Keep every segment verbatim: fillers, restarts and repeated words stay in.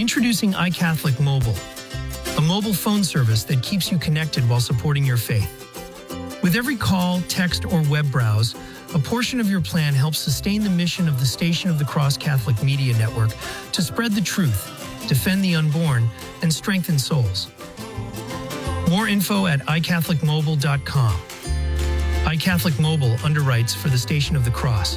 Introducing iCatholic Mobile, a mobile phone service that keeps you connected while supporting your faith. With every call, text, or web browse, a portion of your plan helps sustain the mission of the Station of the Cross Catholic Media Network to spread the truth, defend the unborn, and strengthen souls. More info at i catholic mobile dot com. iCatholic Mobile underwrites for the Station of the Cross.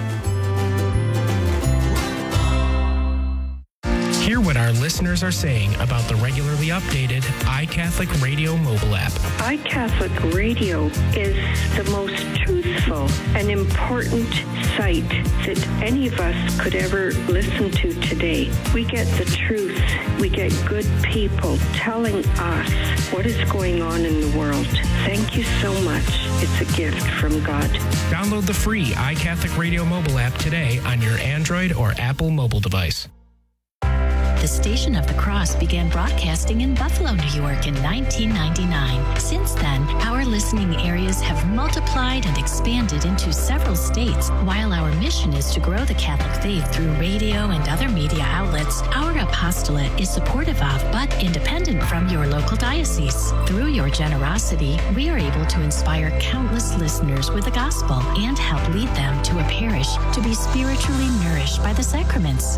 Hear what our listeners are saying about the regularly updated iCatholic Radio mobile app. iCatholic Radio is the most truthful and important site that any of us could ever listen to today. We get the truth. We get good people telling us what is going on in the world. Thank you so much. It's a gift from God. Download the free iCatholic Radio mobile app today on your Android or Apple mobile device. The Station of the Cross began broadcasting in Buffalo, New York in nineteen ninety-nine. Since then, our listening areas have multiplied and expanded into several states. While our mission is to grow the Catholic faith through radio and other media outlets, our apostolate is supportive of but independent from your local diocese. Through your generosity, we are able to inspire countless listeners with the gospel and help lead them to a parish to be spiritually nourished by the sacraments.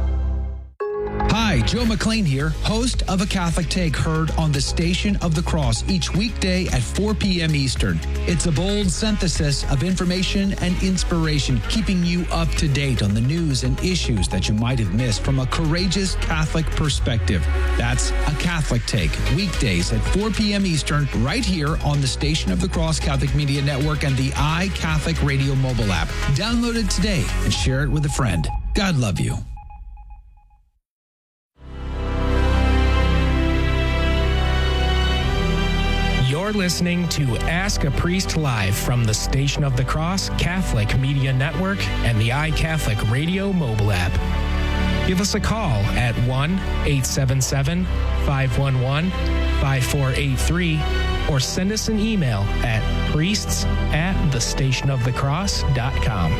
Hi, Joe McLean here, host of A Catholic Take, heard on the Station of the Cross each weekday at four p.m. Eastern. It's a bold synthesis of information and inspiration, keeping you up to date on the news and issues that you might have missed from a courageous Catholic perspective. That's A Catholic Take, weekdays at four p.m. Eastern, right here on the Station of the Cross Catholic Media Network and the iCatholic Radio mobile app. Download it today and share it with a friend. God love you. You're listening to Ask a Priest Live from the Station of the Cross Catholic Media Network and the iCatholic Radio mobile app. Give us a call at one eight seven seven, five one one, five four eight three or send us an email at priests at the station of the cross dot com.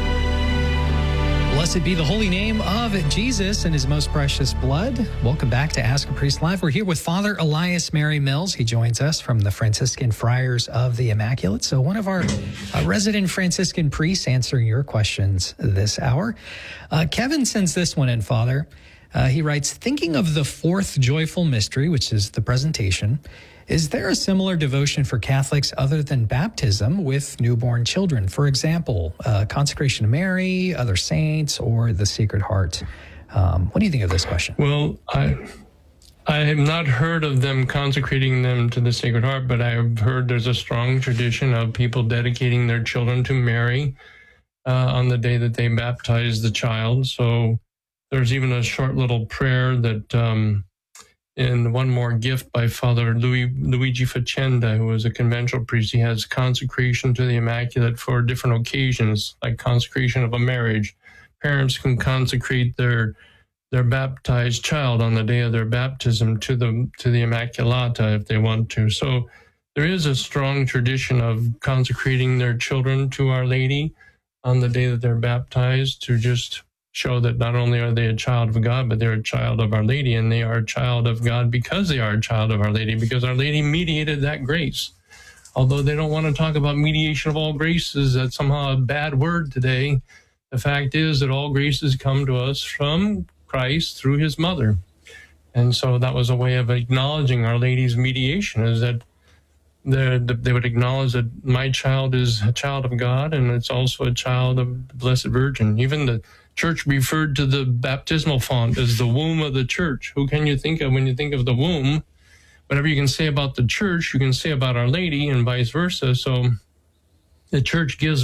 Blessed be the holy name of Jesus and his most precious blood. Welcome back to Ask a Priest Live. We're here with Father Elias Mary Mills. He joins us from the Franciscan Friars of the Immaculate. So one of our uh, resident Franciscan priests answering your questions this hour. Uh, Kevin sends this one in, Father. Uh, he writes, thinking of the fourth joyful mystery, which is the presentation, is there a similar devotion for Catholics other than baptism with newborn children? For example, uh, consecration to Mary, other saints, or the Sacred Heart? Um, what do you think of this question? Well, I I have not heard of them consecrating them to the Sacred Heart, but I have heard there's a strong tradition of people dedicating their children to Mary uh, on the day that they baptize the child. So there's even a short little prayer that... Um, In One More Gift by Father Louis, Luigi Facenda, who was a conventual priest. He has consecration to the Immaculate for different occasions, like consecration of a marriage. Parents can consecrate their their baptized child on the day of their baptism to the to the Immaculata if they want to. So there is a strong tradition of consecrating their children to Our Lady on the day that they're baptized, to just show that not only are they a child of God, but they're a child of Our Lady, and they are a child of God because they are a child of Our Lady, because Our Lady mediated that grace. Although they don't want to talk about mediation of all graces, that's somehow a bad word today. The fact is that all graces come to us from Christ through his mother. And so that was a way of acknowledging Our Lady's mediation, is that they would acknowledge that my child is a child of God, and it's also a child of the Blessed Virgin. Even the Church referred to the baptismal font as the womb of the Church. Who can you think of when you think of the womb? Whatever you can say about the Church, you can say about Our Lady, and vice versa. So the Church gives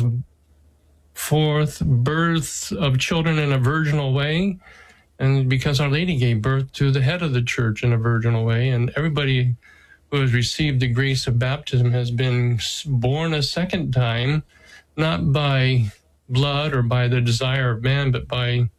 forth birth of children in a virginal way, and because Our Lady gave birth to the head of the Church in a virginal way, and everybody who has received the grace of baptism has been born a second time, not by blood or by the desire of man, but by